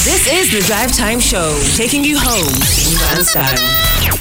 This is the Drive Time Show, taking you home in grand style.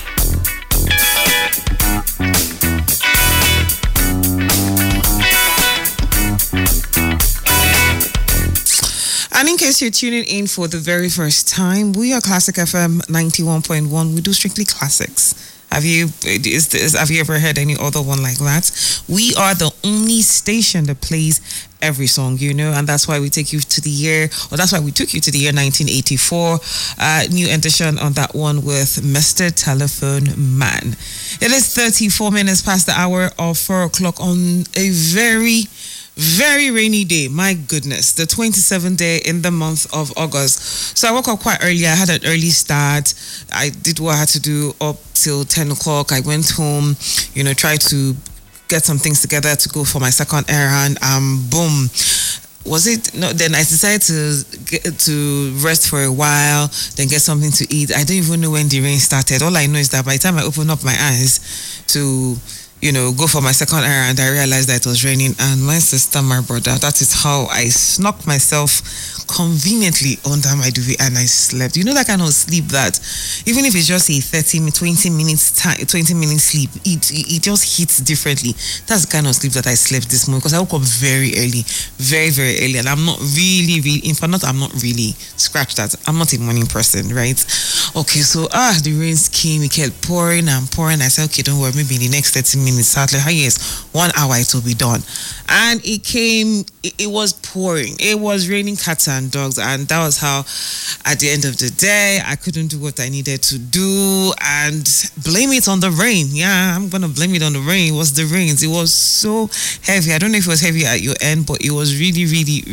And in case you're tuning in for the very first time, we are Classic FM 91.1. We do strictly classics. Have you ever heard any other one like that? We are the only station that plays every song, and that's why we take you to the year, or that's why we took you to the year 1984. New edition on that one with Mr. Telephone Man. It is 34 minutes past the hour of 4 o'clock on a very rainy day. My goodness, the 27th day in the month of August. So I woke up quite early. I had an early start. I did what I had to do up till 10 o'clock. I went home, tried to get some things together to go for my second errand. Boom. Was it? No, then I decided to rest for a while, then get something to eat. I don't even know when the rain started. All I know is that by the time I opened up my eyes to go for my second errand, I realized that it was raining. And my sister, my brother, that is how I snuck myself conveniently under my duvet and I slept. That kind of sleep that even if it's just a 20 minutes sleep, it just hits differently. That's the kind of sleep that I slept this morning, because I woke up very early, very early, and I'm not really, I'm not really scratch that. I'm not a morning person, right? Okay, so the rains came, it kept pouring and pouring. I said, okay, don't worry, maybe in the next 30 minutes, sadly, yes, 1 hour it will be done. And it came, it was pouring. It was raining cats and dogs, and that was how, at the end of the day, I couldn't do what I needed to do and blame it on the rain. Yeah, I'm gonna blame it on the rain. It was the rains. It was so heavy. I don't know if it was heavy at your end, but it was really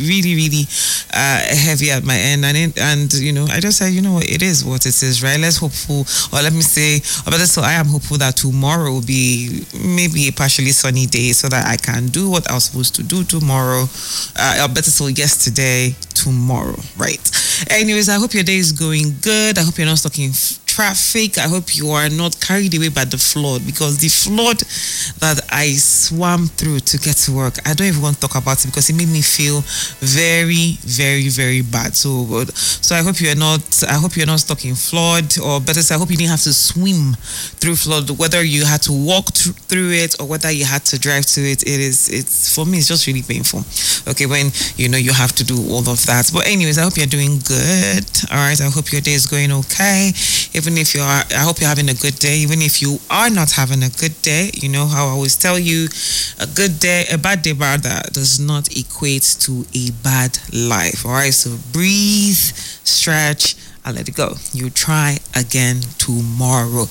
heavy at my end. And I just said, what, it is what it is, right? Let's hopeful, or let me say, so I am hopeful that tomorrow will be maybe a partially sunny day, so that I can do what I was supposed to do tomorrow. Better so yesterday, tomorrow, right? Anyways, I hope your day is going good. I hope you're not stuck in traffic. I hope you are not carried away by the flood, because the flood that I swam through to get to work, I don't even want to talk about it, because it made me feel very bad. So I hope you're not stuck in flood, or better say, I hope you didn't have to swim through flood, whether you had to walk through it or whether you had to drive to it. It's for me, it's just really painful. Okay, when you have to do all of that. But anyways, I hope you're doing good. All right, I hope your day is going okay. Even if I hope you're having a good day. Even if you are not having a good day, how I always tell you, a bad day rather, does not equate to a bad life. All right, so breathe, stretch, and let it go. You try again tomorrow.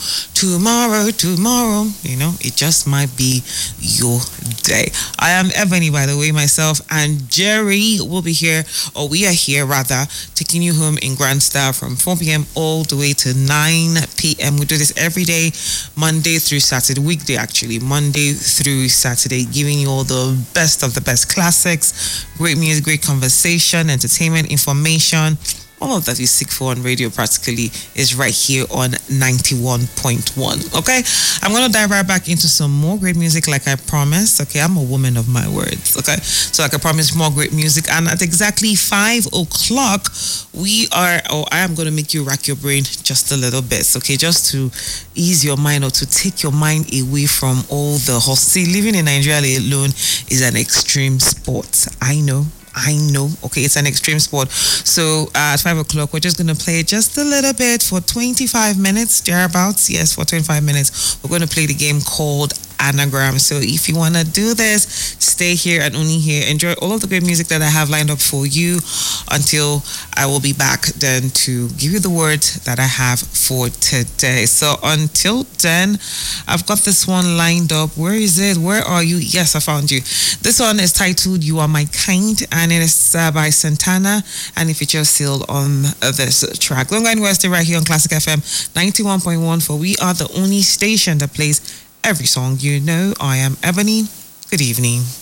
It just might be your day. I am Ebony, by the way, myself, and Jerry will be here, or we are here rather, taking you home in grand style from 4 p.m. all the way to 9 p.m. We do this every day, Monday through Saturday, weekday actually, Monday through Saturday, giving you all the best of the best classics, great music, great conversation, entertainment, information. All of that you seek for on radio practically is right here on 91.1. Okay, I'm going to dive right back into some more great music like I promised. Okay, I'm a woman of my words. Okay, so like I promised, more great music. And at exactly 5 o'clock, I am going to make you rack your brain just a little bit. Okay, just to ease your mind, or to take your mind away from all the hustle. Living in Nigeria alone is an extreme sport. I know. Okay, it's an extreme sport. So at 5 o'clock, we're just going to play just a little bit for 25 minutes, thereabouts. Yes, for 25 minutes. We're going to play the game called Anagram. So if you want to do this, stay here and only here. Enjoy all of the great music that I have lined up for you until I will be back then to give you the word that I have for today. So until then, I've got this one lined up. Where is it? Where are you? Yes, I found you. This one is titled You Are My Kind, and it is by Santana, and it features Seal on this track. Don't go anywhere, stay right here on Classic FM 91.1, for we are the only station that plays every song. I am Ebony. Good evening.